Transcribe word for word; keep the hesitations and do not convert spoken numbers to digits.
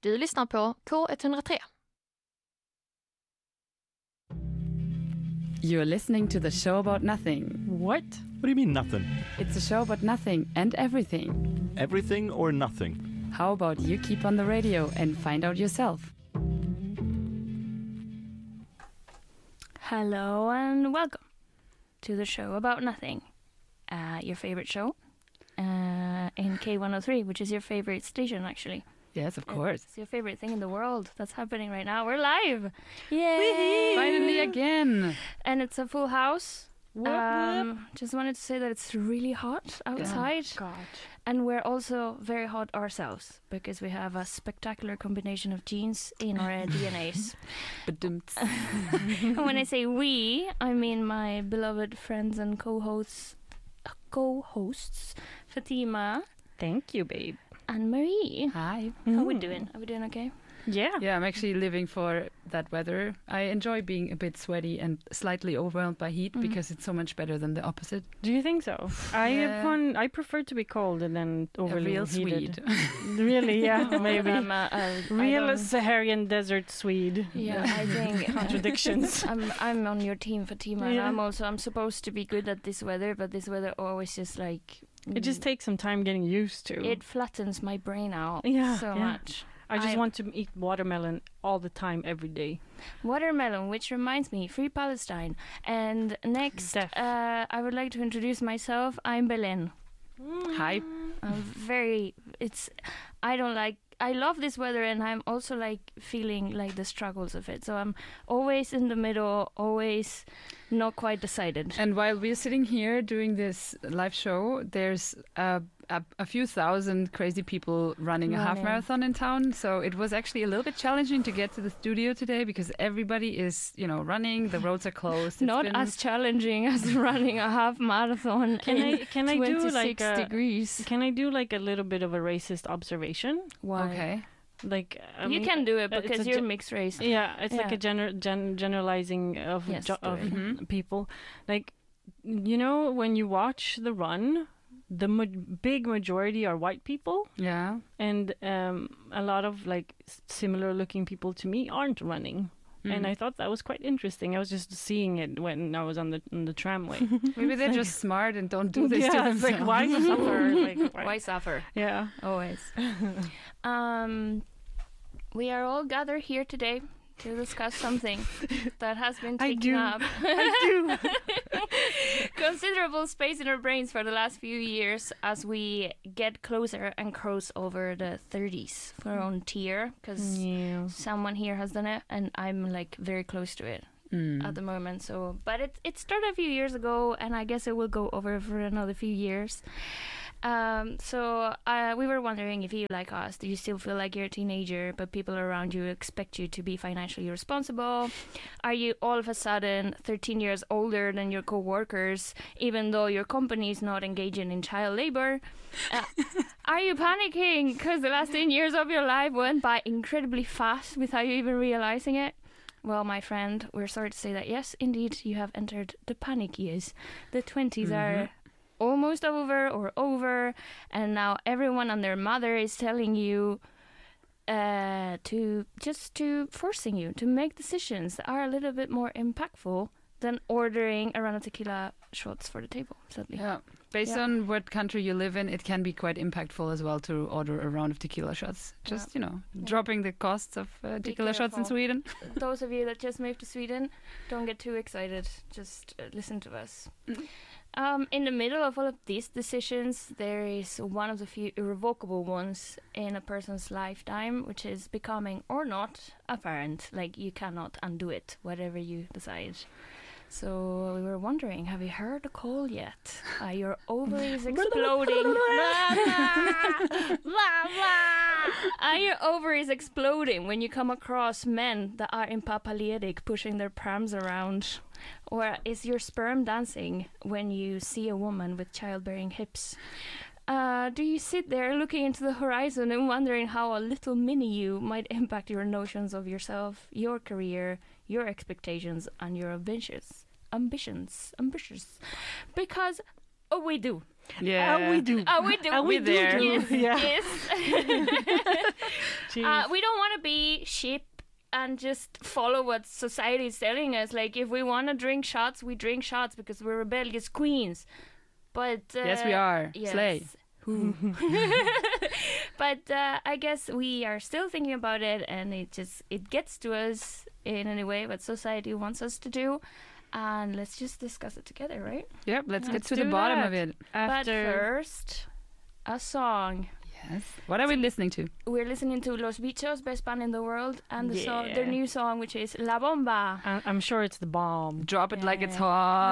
Du lyssnar på K one oh three. You're listening to the show about nothing. What? What do you mean nothing? It's a show about nothing and everything. Everything or nothing? How about you keep on the radio and find out yourself? Hello and welcome to the show about nothing. Uh, your favorite show uh, in K one oh three, which is your favorite station, actually. Yes, of course. It's your favorite thing in the world that's happening right now. We're live! Yay! Finally again! And it's a full house. Whoop, Um, whoop. Just wanted to say that it's really hot outside. God. And we're also very hot ourselves because we have a spectacular combination of genes in our D N As. Badumts. And when I say we, I mean my beloved friends and co-hosts, uh, co-hosts Fatima Thank you, babe. and Marie. Hi. How we doing? Are we doing okay? Yeah. Yeah, I'm actually living for that weather. I enjoy being a bit sweaty and slightly overwhelmed by heat Mhm. because it's so much better than the opposite. Do you think so? I Yeah. upon, I prefer to be cold and then A overly real heated. Swede. Really, yeah, maybe. I'm a, a, Real I don't- Saharan desert Swede. Yeah, I think uh, Contradictions. I'm I'm on your team, Fatima. And Yeah. I'm also I'm supposed to be good at this weather, but this weather always just like It just takes some time getting used to. it flattens my brain out Yeah, so yeah. much. I just I- want to eat watermelon all the time, every day. Watermelon, which reminds me, Free Palestine. And next, Def. uh, I would like to introduce myself. I'm Belen. Hi. I'm very. It's. I don't like. I love this weather, and I'm also like feeling like the struggles of it. So I'm always in the middle, always not quite decided. And while we're sitting here doing this live show, there's a, a, a few thousand crazy people running a half Running. marathon in town. So it was actually a little bit challenging to get to the studio today because everybody is, you know, running. The roads are closed. It's Not been- as challenging as running a half marathon. Can in I can I do twenty-six like a degrees? can I do like a little bit of a racist observation? Why? Okay. Like I You mean, can do it uh, it's because a you're ge- mixed race. Yeah, it's like Yeah. a gener- gen- generalizing of Yes, jo- do of it. Mhm. people. Like, you know, when you watch the run, the ma- big majority are white people, Yeah. and um, a lot of like s- similar looking people to me aren't running. And Mm. I thought that was quite interesting. I was just seeing it when I was on the on the tramway. Maybe they're just smart and don't do this to yeah, it's themselves. like why suffer? Like, why? Why suffer? Yeah. Always. um, we are all gathered here today to discuss something that has been I taking do. up considerable space in our brains for the last few years as we get closer and cross over the thirties for our own tier, because Yeah. someone here has done it and I'm like very close to it Mm. at the moment. So, but it it started a few years ago, and I guess it will go over for another few years. Um, so uh, we were wondering if you, like us, do you still feel like you're a teenager, but people around you expect you to be financially responsible? Are you all of a sudden thirteen years older than your co-workers, even though your company is not engaging in child labor? Uh, are you panicking because the last ten years of your life went by incredibly fast without you even realizing it? Well, my friend, we're sorry to say that yes, indeed, you have entered the panic years. The twenties are almost over or over, and now everyone and their mother is telling you uh, to just to forcing you to make decisions that are a little bit more impactful than ordering a round of tequila shots for the table, sadly. Yeah. Based Yeah. on what country you live in, it can be quite impactful as well to order a round of tequila shots. Just, you know, dropping the costs of uh, Be tequila shots in careful. Sweden. Those of you that just moved to Sweden, don't get too excited. Just uh, listen to us. Um, in the middle of all of these decisions, there is one of the few irrevocable ones in a person's lifetime, which is becoming or not a parent. Like, you cannot undo it, whatever you decide. So we were wondering, have you heard the call yet? Are your ovaries exploding? Are your ovaries exploding when you come across men that are in papaliedic pushing their palms around? Or is your sperm dancing when you see a woman with childbearing hips? Uh, do you sit there looking into the horizon and wondering how a little mini you might impact your notions of yourself, your career, your expectations, and your ambitions? Ambitions. Ambitious. Because, oh, we do. Yeah. Uh, we do. Oh, we do. Uh, we We're do there. do. Yes. Yeah. Yes. Jeez. Uh, we don't want to be sheep and just follow what society is telling us. Like, if we want to drink shots, we drink shots because we're rebellious queens. But uh, Yes, we are. yes. Slay. But uh, I guess we are still thinking about it, and it just it gets to us in any way what society wants us to do, and let's just discuss it together, right? Yep, let's get Let's to the do bottom that. of it. But first, a song. Yes. What are we listening to? We're listening to Los Bichos, best band in the world, and the song, Yeah. their new song, which is La Bomba. I- I'm sure it's the bomb. Drop it like it's Yeah. hot.